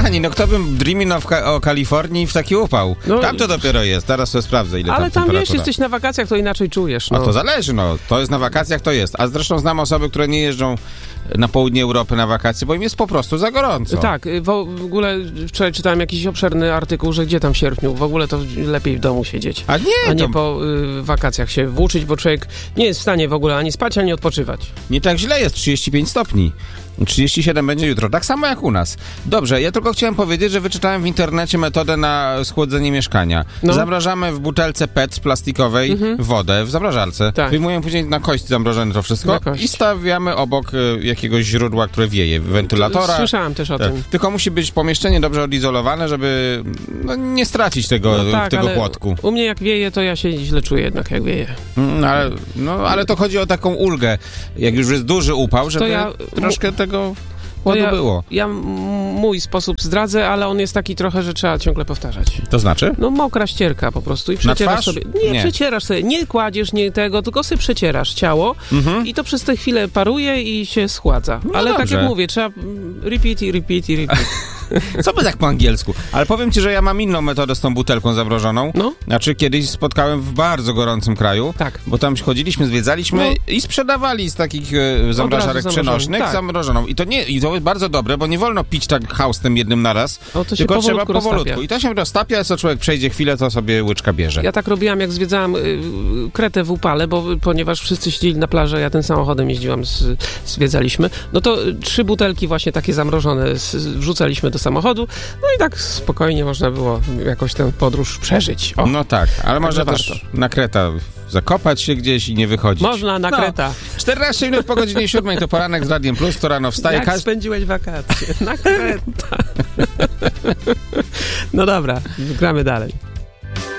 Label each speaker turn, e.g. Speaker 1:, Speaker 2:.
Speaker 1: Kochani, no kto bym dreaming o Kalifornii w taki upał?
Speaker 2: No,
Speaker 1: tam to dopiero jest, teraz sobie sprawdzę, ile
Speaker 2: ale
Speaker 1: tam
Speaker 2: tam
Speaker 1: temperatura.
Speaker 2: wiesz, jesteś na wakacjach, to inaczej czujesz. No.
Speaker 1: A to zależy, no. To jest na wakacjach, to jest. A zresztą znam osoby, które nie jeżdżą na południe Europy na wakacje, bo im jest po prostu za gorąco.
Speaker 2: Tak, w ogóle wczoraj czytałem jakiś obszerny artykuł, że gdzie tam w sierpniu, w ogóle to lepiej w domu siedzieć. A nie po wakacjach się włóczyć, bo człowiek nie jest w stanie w ogóle ani spać, ani odpoczywać.
Speaker 1: Nie tak źle jest, 35 stopni. 37 będzie jutro, tak samo jak u nas. Dobrze, ja tylko chciałem powiedzieć, że wyczytałem w internecie metodę na schłodzenie mieszkania.
Speaker 2: No.
Speaker 1: Zamrażamy w butelce PET plastikowej wodę w zamrażalce.
Speaker 2: Tak.
Speaker 1: Wyjmujemy później na kość zamrożone to wszystko i stawiamy obok jakiegoś źródła, które wieje, wentylatora.
Speaker 2: Słyszałem też o tym.
Speaker 1: Tylko musi być pomieszczenie dobrze odizolowane, żeby nie stracić tego chłodku.
Speaker 2: U mnie jak wieje, to ja się źle czuję jednak jak wieje.
Speaker 1: Ale to chodzi o taką ulgę, jak już jest duży upał, żeby troszkę tego chłodu było.
Speaker 2: Ja mój sposób zdradzę, ale on jest taki trochę, że trzeba ciągle powtarzać.
Speaker 1: To znaczy?
Speaker 2: No mokra ścierka po prostu i przecierasz sobie. Nie, przecierasz sobie, nie kładziesz tego, tylko sobie przecierasz ciało i to przez tę chwilę paruje i się schładza.
Speaker 1: No
Speaker 2: ale
Speaker 1: dobrze.
Speaker 2: tak jak mówię, trzeba repeat.
Speaker 1: Co by tak po angielsku? Ale powiem ci, że ja mam inną metodę z tą butelką zamrożoną.
Speaker 2: No?
Speaker 1: Znaczy kiedyś spotkałem w bardzo gorącym kraju,
Speaker 2: Tak.
Speaker 1: bo tam chodziliśmy, zwiedzaliśmy i sprzedawali z takich zamrażarek przenośnych zamrożoną. I to jest bardzo dobre, bo nie wolno pić tak haustem jednym naraz, tylko trzeba powolutku.
Speaker 2: Roztapia.
Speaker 1: I to się roztapia, co człowiek przejdzie chwilę, to sobie łyczka bierze.
Speaker 2: Ja tak robiłam, jak zwiedzałam Kretę w upale, ponieważ wszyscy siedzieli na plaży, ja tym samochodem jeździłam, zwiedzaliśmy. No to 3 butelki właśnie takie zamrożone wrzucaliśmy do samochodu, no i tak spokojnie można było jakoś tę podróż przeżyć.
Speaker 1: No tak, ale można też na Kreta zakopać się gdzieś i nie wychodzić.
Speaker 2: Można na Kreta.
Speaker 1: 14 minut po godzinie 7 to poranek z Radiem Plus, to rano wstaje.
Speaker 2: Jak spędziłeś wakacje? Na Kreta. No dobra, gramy dalej.